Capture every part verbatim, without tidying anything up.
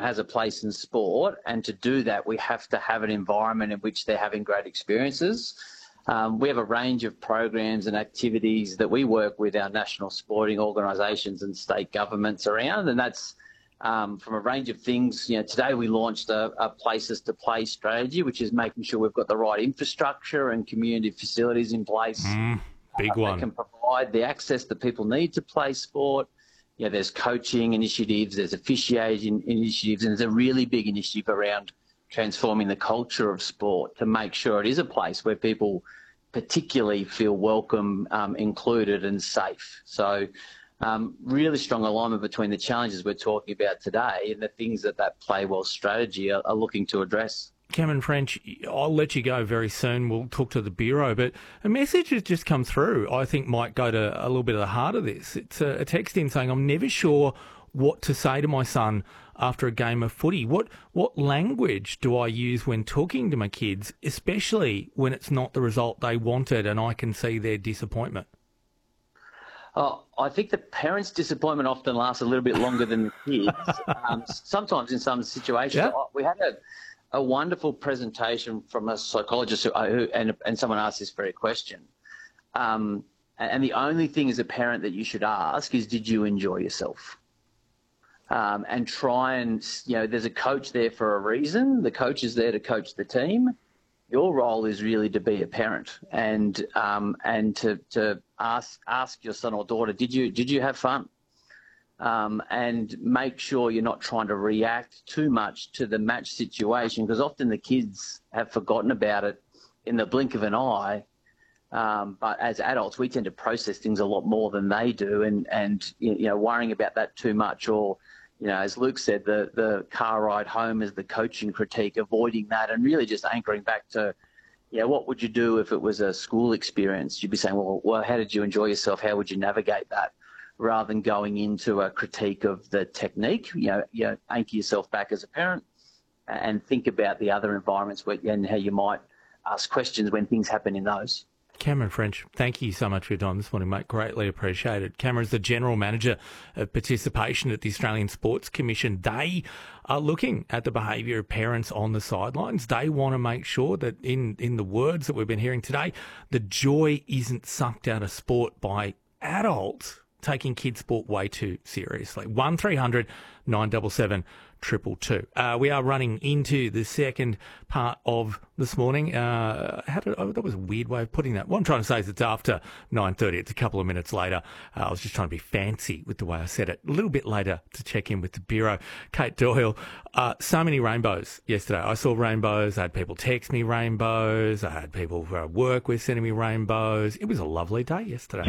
has a place in sport, and to do that, we have to have an environment in which they're having great experiences. Um, we have a range of programs and activities that we work with our national sporting organisations and state governments around, and that's um, from a range of things. You know, today we launched a, a Places to Play strategy, which is making sure we've got the right infrastructure and community facilities in place. Mm, big uh, one. That can provide the access that people need to play sport. You know, there's coaching initiatives, there's officiating initiatives, and there's a really big initiative around transforming the culture of sport to make sure it is a place where people particularly feel welcome, um, included and safe. So um, really strong alignment between the challenges we're talking about today and the things that that Play Well strategy are, are looking to address. Cameron French, I'll let you go very soon. We'll talk to the Bureau, but a message has just come through I think might go to a little bit of the heart of this. It's a, a text in saying, I'm never sure what to say to my son after a game of footy. What what language do I use when talking to my kids, especially when it's not the result they wanted and I can see their disappointment? Oh, I think the parents' disappointment often lasts a little bit longer than the kids. um, sometimes in some situations. Yeah. We had a, a wonderful presentation from a psychologist who, who and, and someone asked this very question. Um, and the only thing as a parent that you should ask is, did you enjoy yourself? Um, and try and, you know, there's a coach there for a reason. The coach is there to coach the team. Your role is really to be a parent and um, and to, to ask ask your son or daughter, did you did you have fun? Um, and make sure you're not trying to react too much to the match situation, because often the kids have forgotten about it in the blink of an eye. Um, but as adults, we tend to process things a lot more than they do, and and you know, worrying about that too much, or you know, as Luke said, the the car ride home is the coaching critique, avoiding that, and really just anchoring back to, you know, what would you do if it was a school experience? You'd be saying, well, well, how did you enjoy yourself? How would you navigate that? Rather than going into a critique of the technique, you know, you know, anchor yourself back as a parent and think about the other environments where, and how you might ask questions when things happen in those. Cameron French, thank you so much for your time this morning, mate. Greatly appreciated. Cameron's the General Manager of Participation at the Australian Sports Commission. They are looking at the behaviour of parents on the sidelines. They want to make sure that, in, in the words that we've been hearing today, the joy isn't sucked out of sport by adults taking kids' sport way too seriously. one three hundred nine seven seven triple two. Uh, we are running into the second part of this morning. Uh, how did oh, that was a weird way of putting that. What I'm trying to say is it's after nine thirty. It's a couple of minutes later. Uh, I was just trying to be fancy with the way I said it. A little bit later to check in with the Bureau. Kate Doyle, uh, so many rainbows yesterday. I saw rainbows. I had people text me rainbows. I had people who I work with sending me rainbows. It was a lovely day yesterday.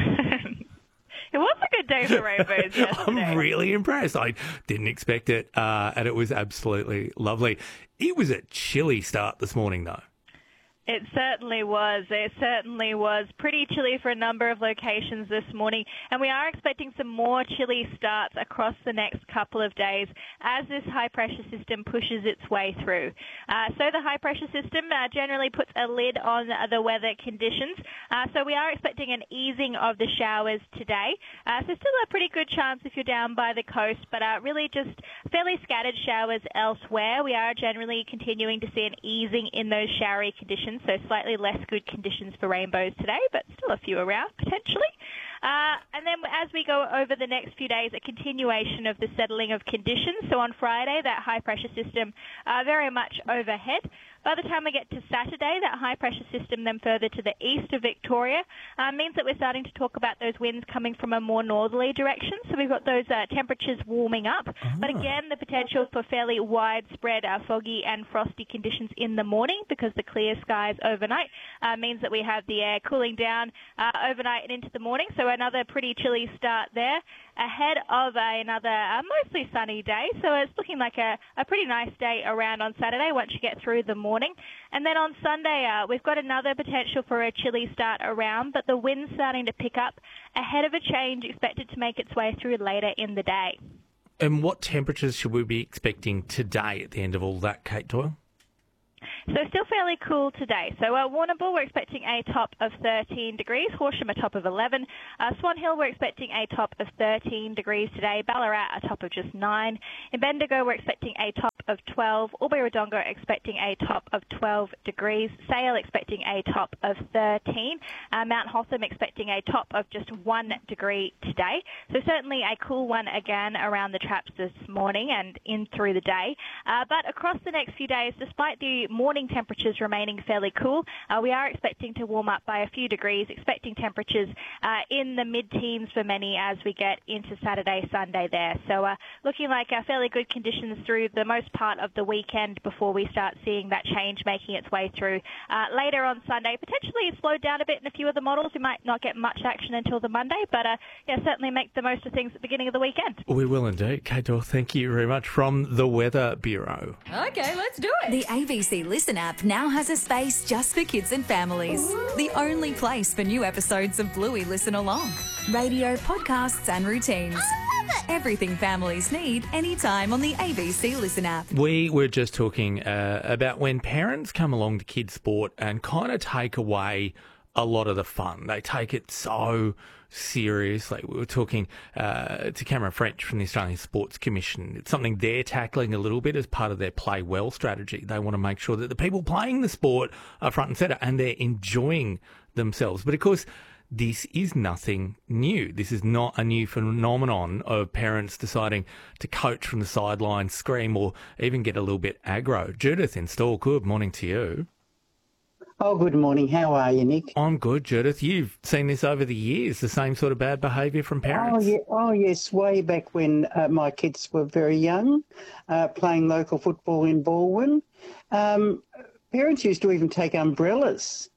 It was a good day for rainbows yesterday. I'm really impressed. I didn't expect it, uh, and it was absolutely lovely. It was a chilly start this morning, though. It certainly was. It certainly was pretty chilly for a number of locations this morning, and we are expecting some more chilly starts across the next couple of days as this high-pressure system pushes its way through. Uh, so the high-pressure system uh, generally puts a lid on the weather conditions, uh, so we are expecting an easing of the showers today. Uh, so still a pretty good chance if you're down by the coast, but uh, really just fairly scattered showers elsewhere. We are generally continuing to see an easing in those showery conditions. So slightly less good conditions for rainbows today, but still a few around potentially. Uh, and then as we go over the next few days, a continuation of the settling of conditions. So on Friday, that high-pressure system uh, very much overhead. By the time we get to Saturday, that high-pressure system then further to the east of Victoria uh, means that we're starting to talk about those winds coming from a more northerly direction. So we've got those uh, temperatures warming up. Oh. But again, the potential for fairly widespread uh, foggy and frosty conditions in the morning, because the clear skies overnight uh, means that we have the air cooling down uh, overnight and into the morning. So another pretty chilly start there ahead of uh, another uh, mostly sunny day. So it's looking like a, a pretty nice day around on Saturday once you get through the morning. And then on Sunday, uh, we've got another potential for a chilly start around, but the wind's starting to pick up ahead of a change expected to make its way through later in the day. And what temperatures should we be expecting today at the end of all that, Kate Doyle? So still fairly cool today. So uh, Warrnambool, we're expecting a top of thirteen degrees. Horsham, a top of eleven. Uh, Swan Hill, we're expecting a top of thirteen degrees today. Ballarat, a top of just nine. In Bendigo, we're expecting a top of twelve. Albury-Wodonga, expecting a top of twelve degrees. Sale, expecting a top of thirteen. Uh, Mount Hotham, expecting a top of just one degree today. So certainly a cool one again around the traps this morning and in through the day. Uh, but across the next few days, despite the morning temperatures remaining fairly cool, uh, we are expecting to warm up by a few degrees, expecting temperatures uh, in the mid-teens for many as we get into Saturday, Sunday there. So uh, looking like uh, fairly good conditions through the most part of the weekend before we start seeing that change making its way through. Uh, later on Sunday, potentially slowed down a bit in a few of the models. We might not get much action until the Monday, but uh, yeah, certainly make the most of things at the beginning of the weekend. We will indeed. Kate Dorr, thank you very much from the Weather Bureau. Okay, let's do it. The A B C Listen app now has a space just for kids and families. Ooh. The only place for new episodes of Bluey Listen Along. Radio, podcasts and routines. I love it. Everything families need anytime on the A B C Listen app. We were just talking uh, about when parents come along to kids' sport and kind of take away a lot of the fun. They take it so seriously. We were talking uh, to Cameron French from the Australian Sports Commission. It's something they're tackling a little bit as part of their Play Well strategy. They want to make sure that the people playing the sport are front and centre and they're enjoying themselves. But of course, this is nothing new. This is not a new phenomenon of parents deciding to coach from the sidelines, scream, or even get a little bit aggro. Judith in Stawell, good morning to you. Oh, good morning. How are you, Nick? I'm good, Judith. You've seen this over the years, the same sort of bad behaviour from parents. Oh, yeah. Oh yes, way back when uh, my kids were very young, uh, playing local football in Baldwin. Um, parents used to even take umbrellas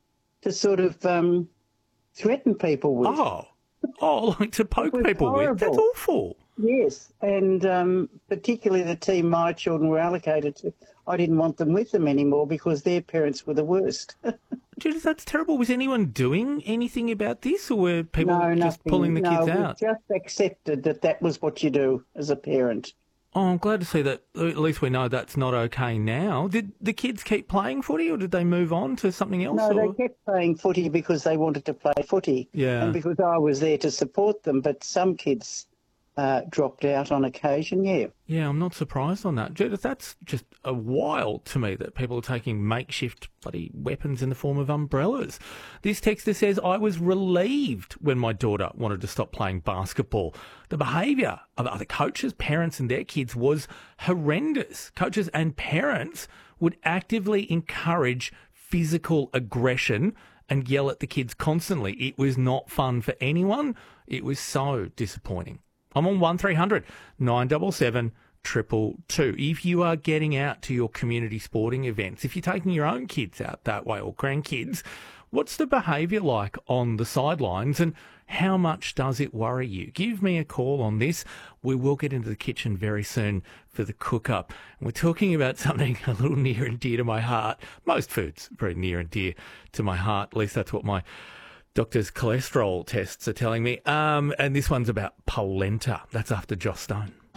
to sort of um, threaten people with. Oh, oh, like to poke people horrible. with. That's awful. Yes, and um, particularly the team my children were allocated to, I didn't want them with them anymore because their parents were the worst. Judith, that's terrible. Was anyone doing anything about this, or were people no, just nothing. pulling the no, kids we out? just accepted that that was what you do as a parent. Oh, I'm glad to see that at least we know that's not okay now. Did the kids keep playing footy, or did they move on to something else? No, or? they kept playing footy because they wanted to play footy. Yeah. And because I was there to support them, but some kids uh, dropped out on occasion, yeah. Yeah, I'm not surprised on that. Judith, that's just a wild to me that people are taking makeshift bloody weapons in the form of umbrellas. This texter says, I was relieved when my daughter wanted to stop playing basketball. The behaviour of other coaches, parents and their kids was horrendous. Coaches and parents would actively encourage physical aggression and yell at the kids constantly. It was not fun for anyone. It was so disappointing. I'm on one three hundred nine seven seven two two two. If you are getting out to your community sporting events, if you're taking your own kids out that way or grandkids, what's the behaviour like on the sidelines and how much does it worry you? Give me a call on this. We will get into the kitchen very soon for the cook-up. And we're talking about something a little near and dear to my heart. Most foods very near and dear to my heart. At least that's what my doctor's cholesterol tests are telling me. Um, and this one's about polenta. That's after Joss Stone.